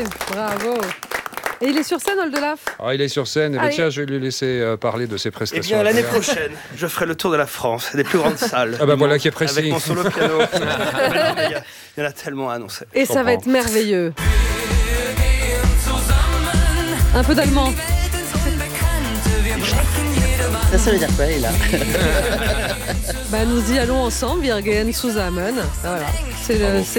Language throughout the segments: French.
bravo. Et il est sur scène, Oldelaf ? Il est sur scène. Tiens, je vais lui laisser parler de ses prestations. Eh bien, l'année prochaine, je ferai le tour de la France, des plus grandes salles. Voilà qui est précis. Avec mon solo piano. Il y en a tellement à annoncer. Et ça va être merveilleux. Un peu d'allemand. Ça veut dire quoi, là? Nous y allons ensemble, wir gehen zusammen. Voilà. C'est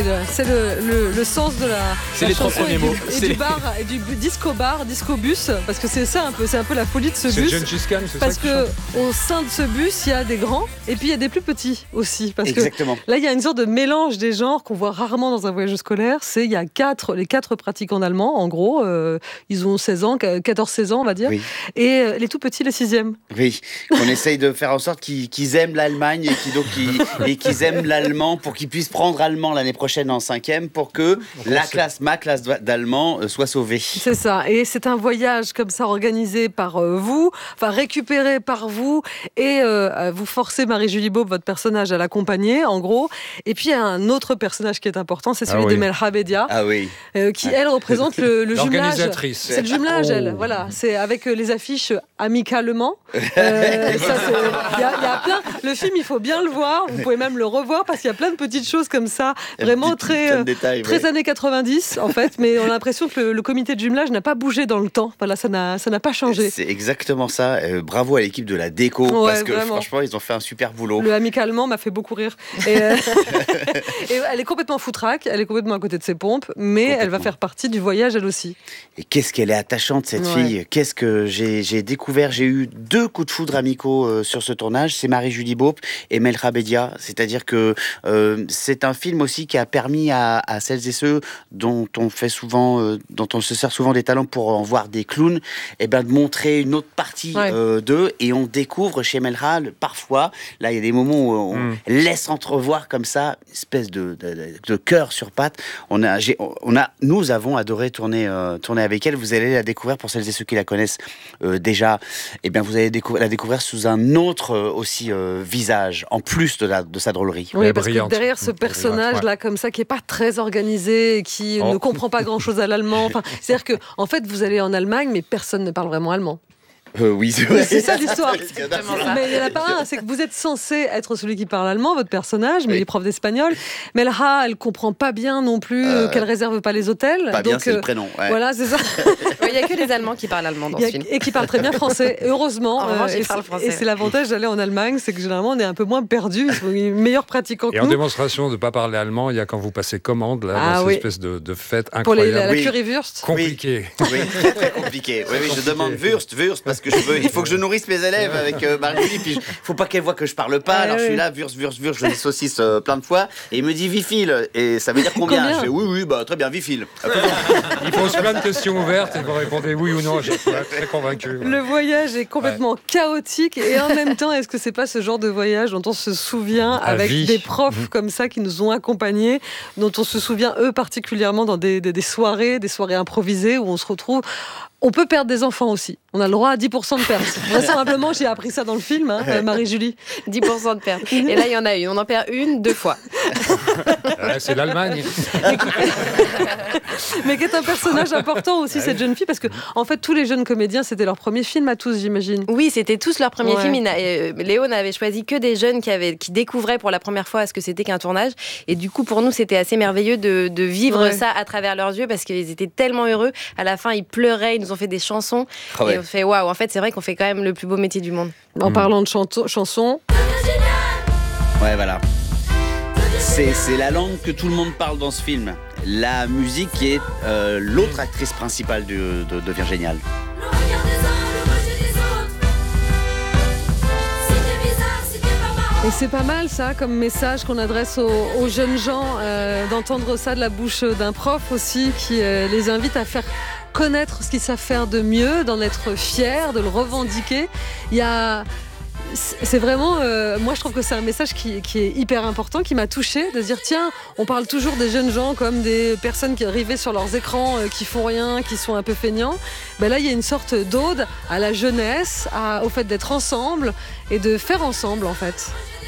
le sens de la C'est les trois premiers mots. Et du bar, et du disco bar, disco bus, parce que c'est ça un peu, c'est un peu la folie de ce bus. C'est Gengis Khan, c'est parce ça que au sein de ce bus, il y a des grands et puis il y a des plus petits aussi. Parce Exactement. que là, il y a une sorte de mélange des genres qu'on voit rarement dans un voyage scolaire. Il y a les quatre pratiquants d'allemand, en gros. Ils ont 16 ans, 14-16 ans, on va dire. Oui. Et les tout petits, les 6e. Oui, on essaye de faire en sorte qu'ils aiment l'Allemagne et qu'ils aiment l'allemand pour qu'ils puissent prendre allemand l'année prochaine en 5e pour que ma classe d'allemand soit sauvée. C'est ça, et c'est un voyage comme ça organisé par vous, enfin récupéré par vous, et vous forcez Marie-Julie Beaup, votre personnage, à l'accompagner, en gros. Et puis il y a un autre personnage qui est important, c'est celui de Melha Bedia, qui elle représente le jumelage. L'organisatrice. C'est le jumelage, elle. Voilà, c'est avec les affiches amicalement. Il y a plein. Le film, il faut bien le voir. Vous pouvez même le revoir parce qu'il y a plein de petites choses comme ça, vraiment très années 90 en fait. Mais on a l'impression que le comité de jumelage n'a pas bougé dans le temps. Voilà, ça n'a pas changé. C'est exactement ça. Bravo à l'équipe de la déco parce que vraiment, franchement, ils ont fait un super boulot. Le amicalement m'a fait beaucoup rire. Et elle est complètement foutraque. Elle est complètement à côté de ses pompes, mais elle va faire partie du voyage elle aussi. Et qu'est-ce qu'elle est attachante cette fille. Qu'est-ce que j'ai découvert. J'ai eu 2 coups de foudre amicaux sur ce tournage. C'est Marie-Julie Beaup et Melha Bedia. C'est-à-dire que c'est un film aussi qui a permis à celles et ceux dont on se sert souvent des talents pour en voir des clowns, de montrer une autre partie d'eux. Et on découvre chez Melha, parfois, là il y a des moments où on laisse entrevoir comme ça une espèce de cœur sur pattes. Nous avons adoré tourner avec elle. Vous allez la découvrir, pour celles et ceux qui la connaissent déjà, vous allez la découvrir sous un autre aussi visage, en plus de sa drôlerie. Oui, parce que derrière ce personnage-là, comme ça, qui n'est pas très organisé, qui ne comprend pas grand-chose à l'allemand, c'est-à-dire que, en fait, vous allez en Allemagne, mais personne ne parle vraiment allemand. Oui, c'est vrai. C'est ça l'histoire. Mais il n'y en a pas un. C'est que vous êtes censé être celui qui parle allemand, votre personnage, mais il est prof d'espagnol. Melha, elle ne comprend pas bien non plus qu'elle ne réserve pas les hôtels. Pas bien, c'est le prénom. Ouais. Voilà, c'est ça. Il n'y a que les Allemands qui parlent allemand dans ce film. Et qui parlent très bien français, heureusement. En revanche, ils parlent français. Et c'est l'avantage d'aller en Allemagne, c'est que généralement, on est un peu moins perdu. Ils sont meilleurs pratiquants que nous. Et en démonstration de ne pas parler allemand, il y a quand vous passez commande, là, dans cette espèce de fête incroyable. Pour la currywurst. Compliqué. Oui, très, très compliqué. Oui, je demande Wurst, parce que il faut que je nourrisse mes élèves avec Marie-Julie, puis il faut pas qu'elle voit que je parle pas, alors je suis là, Wurst, je dis saucisse plein de fois, et il me dit Vifil, et ça veut dire combien? Je fais oui, très bien, Vifil. Il pose plein de questions ouvertes, et vous répondez oui ou non, je suis très convaincu. Le voyage est complètement chaotique, et en même temps, est-ce que c'est pas ce genre de voyage dont on se souvient avec des profs comme ça qui nous ont accompagnés, dont on se souvient eux particulièrement dans des soirées improvisées où on se retrouve. On peut perdre des enfants aussi. On a le droit à 10% de perte. Vraisemblablement, j'ai appris ça dans le film, Marie-Julie. 10% de perte. Et là, il y en a une. On en perd une, 2 fois. C'est l'Allemagne. Mais qui est un personnage important aussi, cette jeune fille, parce que, en fait, tous les jeunes comédiens, c'était leur premier film à tous, j'imagine. Oui, c'était tous leur premier film. Léo n'avait choisi que des jeunes qui découvraient pour la première fois ce que c'était qu'un tournage. Et du coup, pour nous, c'était assez merveilleux de vivre ça à travers leurs yeux, parce qu'ils étaient tellement heureux. À la fin, ils pleuraient, ils nous ont fait des chansons. Et on fait waouh, en fait, c'est vrai qu'on fait quand même le plus beau métier du monde. En parlant de chansons. Ouais, voilà. C'est la langue que tout le monde parle dans ce film. La musique qui est l'autre actrice principale de Virgénial. Et c'est pas mal ça comme message qu'on adresse aux jeunes gens, d'entendre ça de la bouche d'un prof aussi qui les invite à faire connaître ce qu'ils savent faire de mieux, d'en être fiers, de le revendiquer. C'est vraiment, moi je trouve que c'est un message qui est hyper important, qui m'a touchée, de se dire tiens, on parle toujours des jeunes gens comme des personnes qui arrivent sur leurs écrans, qui font rien, qui sont un peu feignants. Là il y a une sorte d'ode à la jeunesse, au fait d'être ensemble et de faire ensemble en fait.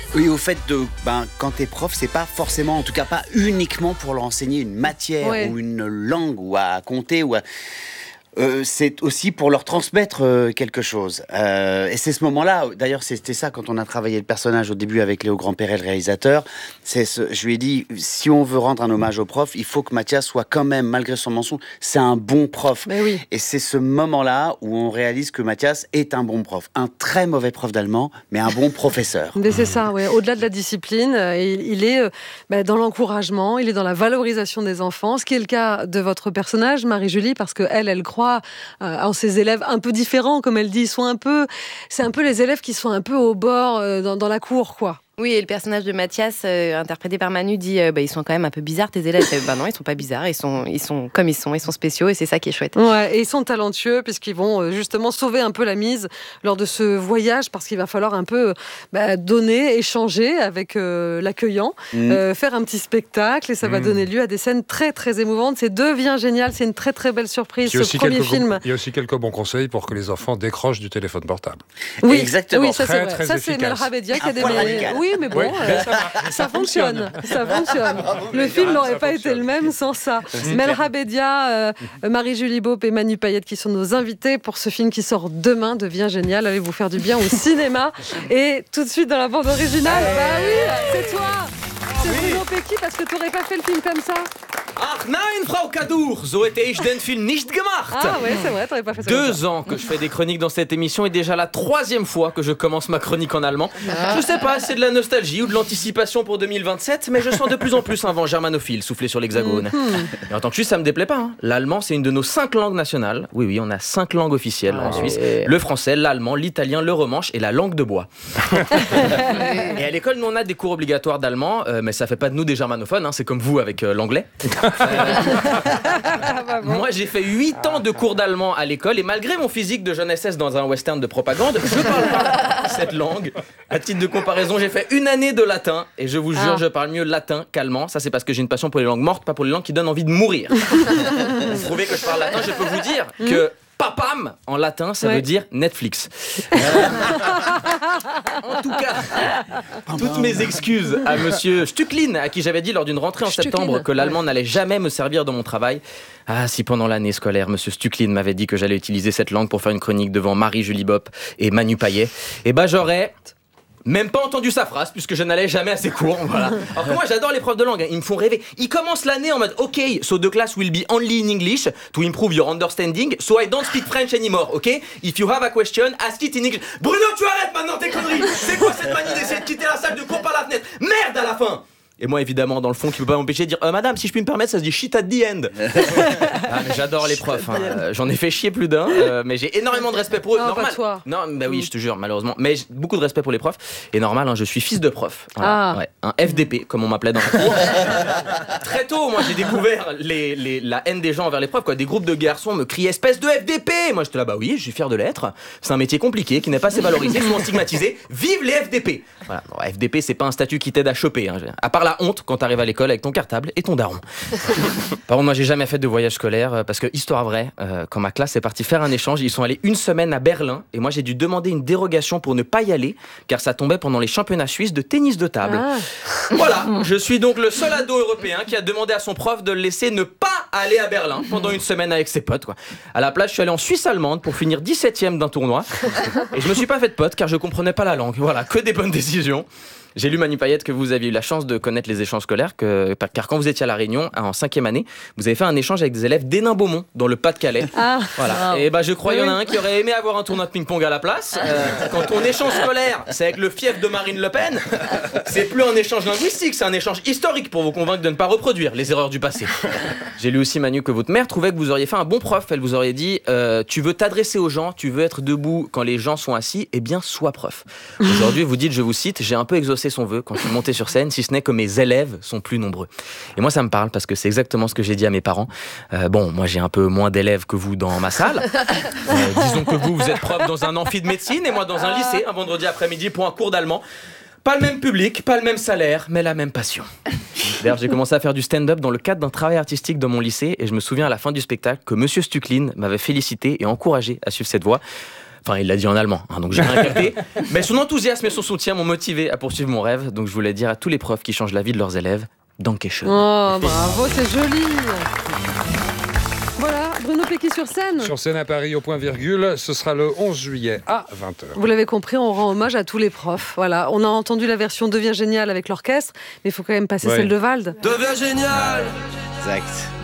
Oui, au fait de, quand t'es prof, c'est pas forcément, en tout cas pas uniquement pour leur enseigner une matière ou une langue ou à compter ou à... c'est aussi pour leur transmettre quelque chose. Et c'est ce moment-là, d'ailleurs c'était ça quand on a travaillé le personnage au début avec Léo Grandperret, le réalisateur, je lui ai dit, si on veut rendre un hommage au prof, il faut que Mathias soit quand même, malgré son mensonge, c'est un bon prof. Mais oui. Et c'est ce moment-là où on réalise que Mathias est un bon prof. Un très mauvais prof d'allemand, mais un bon professeur. Mais c'est ça, ouais. Au-delà de la discipline, il est dans l'encouragement, il est dans la valorisation des enfants, ce qui est le cas de votre personnage, Marie-Julie, parce qu'elle croit en ses élèves un peu différents, comme elle dit. C'est un peu les élèves qui sont un peu au bord dans la cour, quoi. Oui, et le personnage de Mathias, interprété par Manu, dit ils sont quand même un peu bizarres, tes élèves. Non, ils sont pas bizarres, ils sont comme ils sont spéciaux, et c'est ça qui est chouette. Ouais, et ils sont talentueux, puisqu'ils vont justement sauver un peu la mise lors de ce voyage, parce qu'il va falloir un peu donner, échanger avec l'accueillant, faire un petit spectacle, et ça va donner lieu à des scènes très très émouvantes. C'est devient génial, c'est une très très belle surprise, ce premier film. Il y a aussi quelques bons conseils pour que les enfants décrochent du téléphone portable. Oui, exactement. Oui, ça c'est vrai. Très ça c'est Melra Bedia qui a des... Oui, mais bon, ça fonctionne. Le film n'aurait pas été le même sans ça. Melra Bedia, Marie-Julie Beaup et Manu Payette qui sont nos invités pour ce film qui sort demain, devient génial. Allez vous faire du bien au cinéma. Et tout de suite dans la bande originale, c'est toi. C'est Bruno Pecky, parce que tu n'aurais pas fait le film comme ça. Ach nein, Frau Kadour, so hätte ich den Film nicht gemacht. Ah ouais, c'est vrai, t'aurais pas fait ça. 2 ans que je fais des chroniques dans cette émission et déjà la 3e fois que je commence ma chronique en allemand. Je sais pas, c'est de la nostalgie ou de l'anticipation pour 2027, mais je sens de plus en plus un vent germanophile souffler sur l'hexagone. Et en tant que Suisse, ça me déplaît pas. L'allemand, c'est une de nos 5 langues nationales. Oui, on a 5 langues officielles en Suisse. Le français, l'allemand, l'italien, le romanche et la langue de bois. Et à l'école, nous, on a des cours obligatoires d'allemand, mais ça fait pas de nous des germanophones, c'est comme vous avec l'anglais. Moi, j'ai fait 8 ans de cours d'allemand à l'école et malgré mon physique de jeune SS dans un western de propagande, je parle pas cette langue. À titre de comparaison, j'ai fait 1 année de latin et je vous jure, je parle mieux latin qu'allemand. Ça, c'est parce que j'ai une passion pour les langues mortes, pas pour les langues qui donnent envie de mourir. Vous prouvez que je parle latin, je peux vous dire que papam, en latin, ça veut dire Netflix. En tout cas, toutes mes excuses à monsieur Stucklin, à qui j'avais dit lors d'une rentrée en septembre que l'allemand n'allait jamais me servir dans mon travail. Ah, si pendant l'année scolaire, monsieur Stucklin m'avait dit que j'allais utiliser cette langue pour faire une chronique devant Marie-Julie Beaup et Manu Payet, j'aurais... même pas entendu sa phrase, puisque je n'allais jamais à ses cours, voilà. Alors que moi, j'adore les profs de langue, ils me font rêver. Ils commencent l'année en mode, OK, so the class will be only in English to improve your understanding, so I don't speak French anymore, OK? If you have a question, ask it in English. Bruno, tu arrêtes maintenant tes conneries! C'est quoi cette manie d'essayer de quitter la salle de cours par la fenêtre? Merde à la fin! Et moi, évidemment, dans le fond, qui peut pas m'empêcher de dire madame, si je puis me permettre, ça se dit shit at the end. Mais j'adore les profs. J'en ai fait chier plus d'un, mais j'ai énormément de respect pour eux. Non, normal. pas toi. Non, oui, je te jure, malheureusement. Mais j'ai beaucoup de respect pour les profs. Et normal, je suis fils de prof. Voilà. Un FDP, comme on m'appelait dans la cour. Très tôt, moi, j'ai découvert la haine des gens envers les profs. Des groupes de garçons me criaient espèce de FDP. Moi, j'étais là, oui, je suis fier de l'être. C'est un métier compliqué, qui n'est pas assez valorisé, souvent stigmatisé. Vive les FDP. Voilà. Bon, FDP, c'est pas un statut qui t'aide à choper. À part la honte quand t'arrives à l'école avec ton cartable et ton daron. Par contre, moi, j'ai jamais fait de voyage scolaire parce que, histoire vraie, quand ma classe est partie faire un échange, ils sont allés 1 semaine à Berlin et moi, j'ai dû demander une dérogation pour ne pas y aller car ça tombait pendant les championnats suisses de tennis de table. Voilà, je suis donc le seul ado européen qui a demandé à son prof de le laisser ne pas aller à Berlin pendant 1 semaine avec ses potes. À la place, je suis allé en Suisse allemande pour finir 17e d'un tournoi et je me suis pas fait de potes car je comprenais pas la langue. Voilà, que des bonnes décisions. J'ai lu, Manu Payette, que vous aviez eu la chance de connaître les échanges scolaires, car quand vous étiez à La Réunion, en 5e année, vous avez fait un échange avec des élèves d'Hénin-Beaumont, dans le Pas-de-Calais. Voilà. Et je crois qu'il y en a un qui aurait aimé avoir un tournoi de ping-pong à la place. Quand ton échange scolaire, c'est avec le fief de Marine Le Pen, c'est plus un échange linguistique, c'est un échange historique pour vous convaincre de ne pas reproduire les erreurs du passé. J'ai lu aussi, Manu, que votre mère trouvait que vous auriez fait un bon prof. Elle vous aurait dit tu veux t'adresser aux gens, tu veux être debout quand les gens sont assis, eh bien, sois prof. Aujourd'hui, vous dites, je vous cite, j'ai un peu exaucé son vœu quand je suis monté sur scène, si ce n'est que mes élèves sont plus nombreux. Et moi, ça me parle parce que c'est exactement ce que j'ai dit à mes parents. Moi, j'ai un peu moins d'élèves que vous dans ma salle. Disons que vous êtes prof dans un amphi de médecine et moi dans un lycée, un vendredi après-midi pour un cours d'allemand. Pas le même public, pas le même salaire, mais la même passion. D'ailleurs, j'ai commencé à faire du stand-up dans le cadre d'un travail artistique dans mon lycée et je me souviens à la fin du spectacle que monsieur Stucklin m'avait félicité et encouragé à suivre cette voie. Enfin, il l'a dit en allemand, hein, donc j'ai rien capté. Mais son enthousiasme et son soutien m'ont motivé à poursuivre mon rêve. Donc je voulais dire à tous les profs qui changent la vie de leurs élèves, Dankeschön. Oh, bravo, c'est joli. Voilà, Bruno Pecky sur scène. Sur scène à Paris, au point virgule, ce sera le 11 juillet à 20h. Vous l'avez compris, on rend hommage à tous les profs. Voilà, on a entendu la version Devient génial avec l'orchestre, mais il faut quand même passer celle de Vald. Devient génial. Exact.